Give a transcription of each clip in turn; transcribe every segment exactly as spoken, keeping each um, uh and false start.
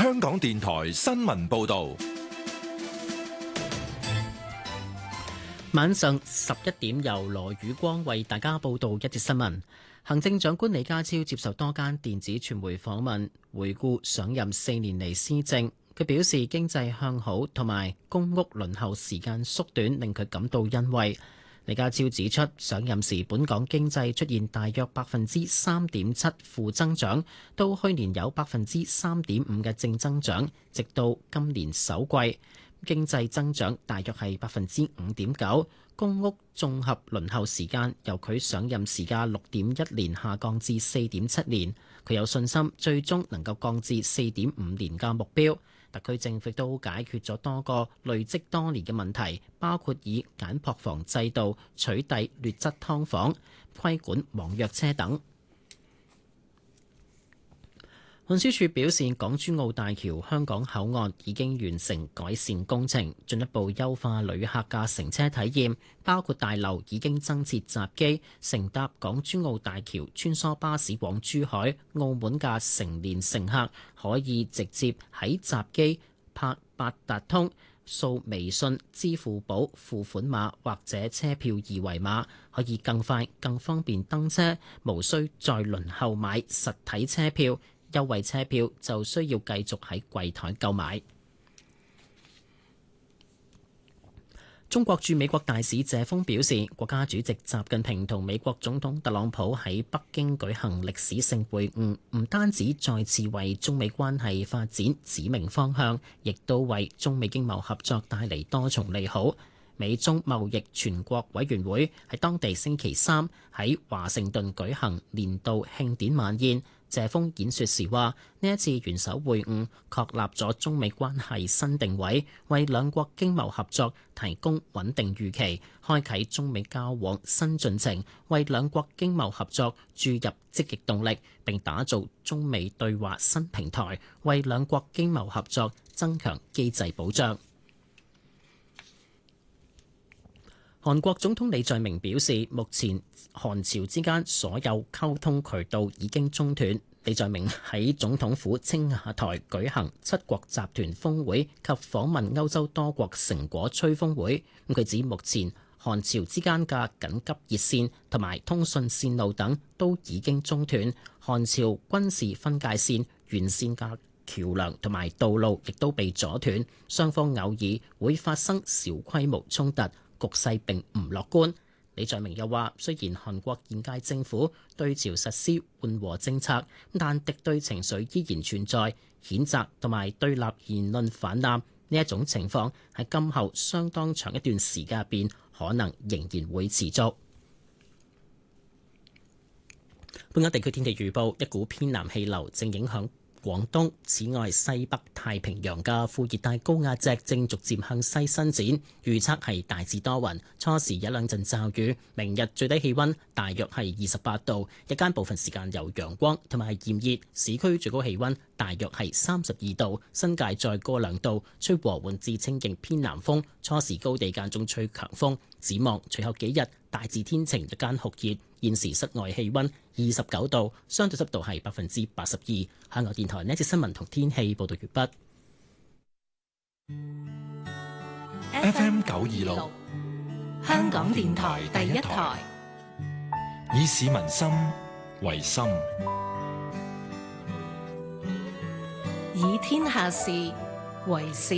香港電台新聞報道。 晚上十一點，由羅宇光為大家報道一節新聞。行政長官李家超接受多間電子傳媒訪問，回顧上任四年嚟施政。佢表示經濟向好同埋公屋輪候時間縮短，令佢感到欣慰。李家超指出，上任時本港經濟出現大約百分之三點七負增長，到去年有百分之三點五嘅正增長，直到今年首季經濟增長大約係百分之五點九。公屋綜合輪候時間由佢上任時嘅六點一年下降至四點七年，佢有信心最終能夠降至四點五年嘅目標。特區政府都解決咗多個累積多年嘅問題，包括以簡樸房制度取締劣質劏房、規管網約車等。運輸署表示，港珠澳大橋香港口岸已經完成改善工程，進一步優化旅客嘅乘車體驗，包括大樓已經增設閘機，乘搭港珠澳大橋穿梭巴士往珠海、澳門嘅成年乘客可以直接喺閘機拍八達通、掃微信、支付寶付款碼或者車票二維碼，可以更快、更方便登車，無需再輪候買實體車票。優惠車票就需要繼續喺櫃台購買。中國駐美國大使謝鋒表示，國家主席習近平同美國總統特朗普喺北京舉行歷史性會晤，唔單止再次為中美關係發展指明方向，亦都為中美經貿合作帶嚟多重利好。美中貿易全國委員會喺當地星期三喺華盛頓舉行年度慶典晚宴。謝鋒演說時話：呢一次元首會晤確立咗中美關係新定位，為兩國經貿合作提供穩定預期，開啟中美交往新進程，為兩國經貿合作注入積極動力，並打造中美對話新平台，為兩國經貿合作增強機制保障。韓國總統李在明表示，目前韓朝之間所有溝通渠道已經中斷。李在明喺總統府青瓦台舉行七國集團峰會及訪問歐洲多國成果吹風會。佢指目前韓朝之間嘅緊急熱線同埋通訊線路等都已經中斷，韓朝軍事分界線沿線嘅橋樑同埋道路亦都被阻斷，雙方偶爾會發生小規模衝突。局勢並唔樂觀。李在明又話，雖然韓國現屆政府對朝實施緩和政策，但敵對情緒依然存在，譴責同埋對立言論氾濫呢一種情況喺今後相當長一段時間入邊，可能仍然會持續。本港地區天氣預報，一股偏南氣流正影響廣東，此外西北太平洋嘅副熱帶高壓脊正逐漸向西伸展，預測係大致多雲，初時有兩陣驟雨。明日最低氣溫大約係二十八度，日間部分時間有陽光同埋炎熱，市區最高氣溫大約係三十二度，新界再高兩度，吹和緩至清勁偏南風，初時高地間中吹強風。展望隨後幾日大致天晴，日間酷熱。現時室外氣溫二十九度，相對濕度係百分之八十二。香港電台呢一節新聞同天氣報道完畢。 F M 九二六， 香港電台第一台， 以市民心為心， 以天下事為事。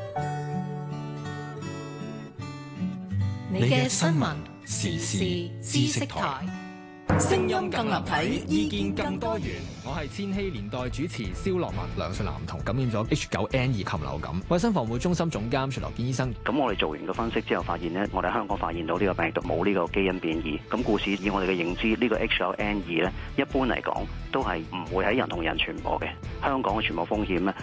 你嘅新聞時事知識台， 聲音更立體，意見更多元。我係千禧年代主持蕭樂文。兩歲男童感染咗 H 九 N 二禽流感，衛生防護中心總監徐樂堅醫生。 咁我哋做完個分析之後，發現呢，我哋香港發現到呢個病毒冇呢個基因變異。咁故此以我哋嘅認知，呢、呢個 H 九 N 二呢，一般嚟講都係唔會喺人同人傳播嘅。香港嘅傳播風險呢，